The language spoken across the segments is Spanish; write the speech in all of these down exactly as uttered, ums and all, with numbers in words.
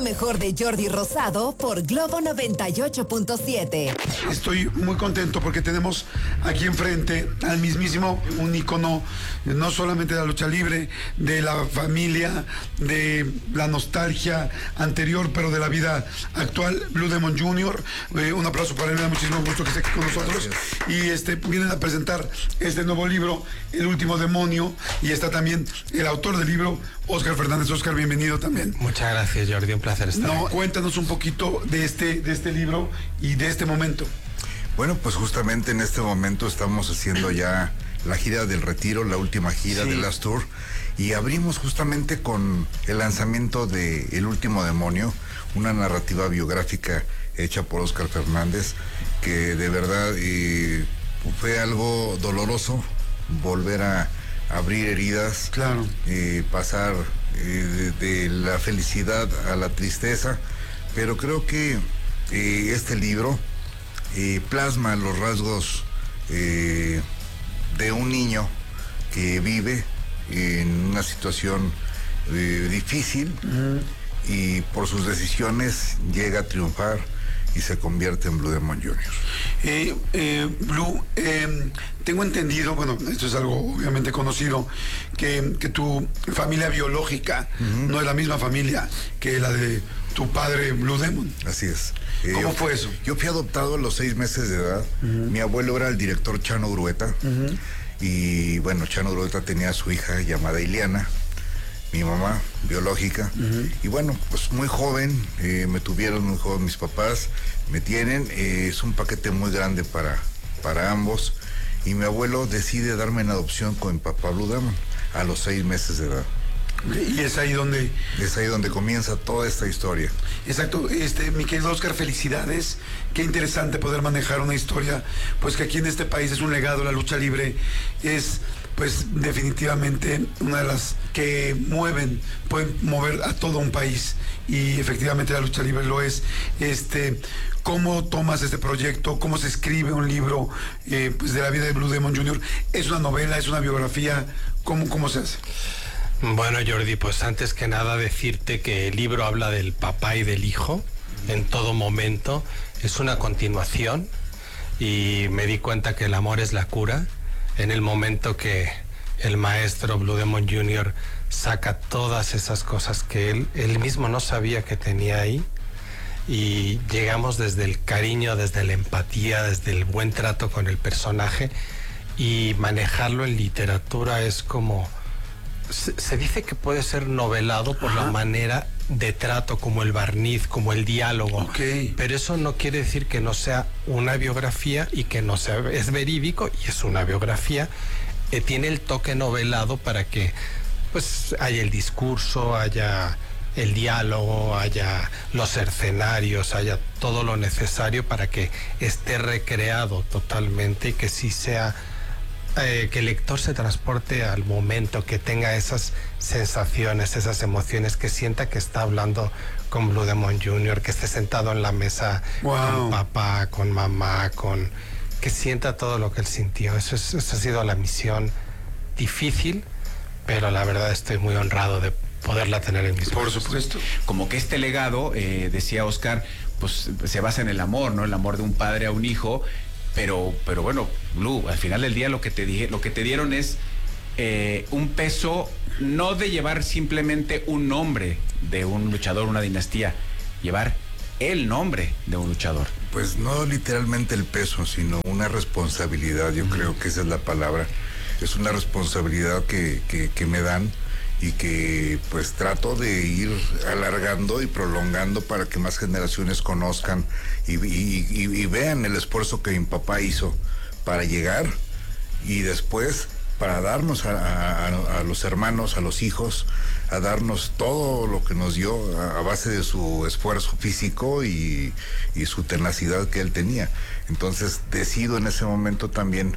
Mejor de Jordi Rosado por Globo noventa y ocho punto siete. Estoy muy contento porque tenemos aquí enfrente al mismísimo, un ícono no solamente de la lucha libre, de la familia, de la nostalgia anterior, pero de la vida actual, Blue Demon junior Eh, un aplauso para él, me da muchísimo gusto que esté aquí con nosotros. Gracias. Y este vienen a presentar este nuevo libro, El último demonio, y está también el autor del libro, Óscar Fernández. Óscar, bienvenido también. Muchas gracias, Jordi, un placer estar No, aquí. cuéntanos un poquito de este, de este libro y de este momento. Bueno, pues justamente en este momento estamos haciendo ya la gira del retiro, la última gira sí. de Last Tour, y abrimos justamente con el lanzamiento de El último demonio, una narrativa biográfica hecha por Óscar Fernández, que de verdad eh, fue algo doloroso volver a abrir heridas, claro, eh, pasar eh, de, de la felicidad a la tristeza, pero creo que eh, este libro eh, plasma los rasgos eh, de un niño que vive en una situación eh, difícil uh-huh. y por sus decisiones llega a triunfar y se convierte en Blue Demon junior Eh, eh, Blue, eh, tengo entendido, bueno, esto es algo obviamente conocido, que, que tu familia biológica uh-huh. no es la misma familia que la de tu padre Blue Demon. Así es. Eh, ¿Cómo yo, fue eso? Yo fui adoptado a los seis meses de edad. Uh-huh. Mi abuelo era el director Chano Grueta. Uh-huh. Y bueno, Chano Grueta tenía a su hija llamada Ileana, mi mamá biológica, uh-huh. y bueno, pues muy joven, eh, me tuvieron muy joven mis papás, me tienen, eh, es un paquete muy grande para, para ambos, y mi abuelo decide darme en adopción con mi papá Blue Demon a los seis meses de edad. Y es ahí donde... Es ahí donde comienza toda esta historia. Exacto, este, mi querido Óscar, felicidades. Qué interesante poder manejar una historia, pues que aquí en este país es un legado, la lucha libre es, pues definitivamente una de las que mueven, pueden mover a todo un país, y efectivamente la lucha libre lo es. Este, ¿cómo tomas este proyecto? ¿Cómo se escribe un libro eh, pues de la vida de Blue Demon junior? ¿Es una novela? ¿Es una biografía? ¿Cómo, cómo se hace? Bueno, Jordi, pues antes que nada decirte que el libro habla del papá y del hijo en todo momento. Es una continuación y me di cuenta que el amor es la cura. En el momento que el maestro Blue Demon junior saca todas esas cosas que él, él mismo no sabía que tenía ahí, y llegamos desde el cariño, desde la empatía, desde el buen trato con el personaje, y manejarlo en literatura es como... Se, se dice que puede ser novelado por Ajá. la manera de trato, como el barniz, como el diálogo. Okay. Pero eso no quiere decir que no sea una biografía y que no sea... Es verídico y es una biografía. Eh, tiene el toque novelado para que pues haya el discurso, haya el diálogo, haya los escenarios, haya todo lo necesario para que esté recreado totalmente y que sí sea... Eh, que el lector se transporte al momento, que tenga esas sensaciones, esas emociones, que sienta que está hablando con Blue Demon junior, que esté sentado en la mesa wow. con papá, con mamá, con que sienta todo lo que él sintió. Eso, es, eso ha sido la misión difícil, pero la verdad estoy muy honrado de poderla tener en mis manos. Por supuesto. Como que este legado, eh, decía Óscar, pues se basa en el amor, ¿no? El amor de un padre a un hijo. Pero, pero bueno, Blue, al final del día lo que te dije, lo que te dieron es eh, un peso, no de llevar simplemente un nombre de un luchador, una dinastía, llevar el nombre de un luchador. Pues no literalmente el peso, sino una responsabilidad. Yo mm. creo que esa es la palabra. Es una responsabilidad que, que, que me dan, y que pues trato de ir alargando y prolongando para que más generaciones conozcan y, y, y, y vean el esfuerzo que mi papá hizo para llegar, y después para darnos a, a, a los hermanos, a los hijos, a darnos todo lo que nos dio a, a base de su esfuerzo físico y, y su tenacidad que él tenía. Entonces decido en ese momento también,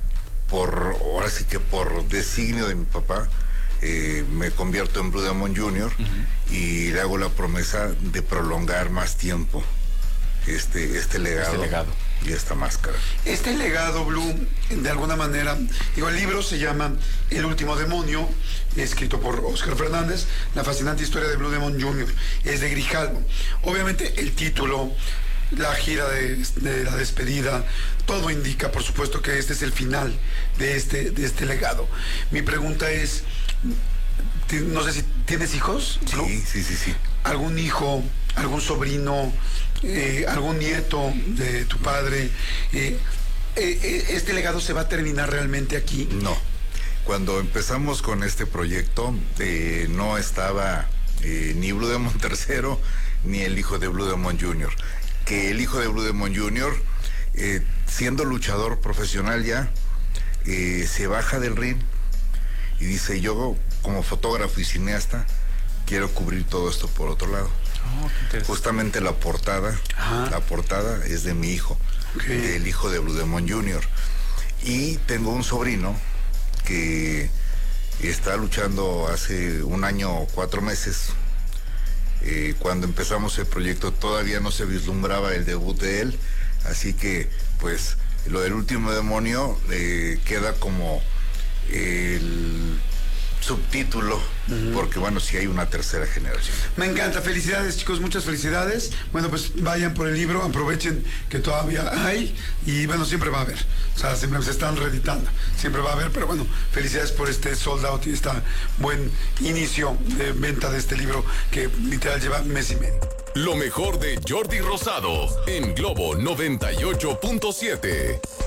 por ahora sí que por designio de mi papá, Eh, me convierto en Blue Demon junior uh-huh. y le hago la promesa de prolongar más tiempo este, este legado, Este legado. y esta máscara. Este legado, Blue, de alguna manera, digo, el libro se llama El último demonio, escrito por Óscar Fernández, la fascinante historia de Blue Demon junior, es de Grijalvo. Obviamente el título, la gira de, de la despedida, todo indica, por supuesto, que este es el final de este, de este legado. Mi pregunta es, no sé si tienes hijos, Blue? Sí, sí, sí, sí. ¿Algún hijo, algún sobrino, eh, algún nieto de tu padre? Eh, eh, ¿Este legado se va a terminar realmente aquí? No. Cuando empezamos con este proyecto, eh, no estaba eh, ni Blue Demon tercero, ni el hijo de Blue Demon junior Que el hijo de Blue Demon junior, eh, siendo luchador profesional ya, eh, se baja del ring y dice, yo como fotógrafo y cineasta, quiero cubrir todo esto por otro lado. Oh, Justamente la portada, Ajá. la portada es de mi hijo, Okay. del hijo de Blue Demon junior Y tengo un sobrino que está luchando hace un año o cuatro meses. Eh, cuando empezamos el proyecto todavía no se vislumbraba el debut de él, así que pues lo del último demonio eh, queda como el subtítulo, uh-huh. porque bueno, sí hay una tercera generación. Me encanta, felicidades chicos, muchas felicidades. Bueno, pues vayan por el libro, aprovechen que todavía hay y bueno, siempre va a haber, o sea, siempre se están reeditando, siempre va a haber, pero bueno, felicidades por este sold out y este buen inicio de venta de este libro que literal lleva mes y medio. Lo mejor de Jordi Rosado en Globo noventa y ocho punto siete.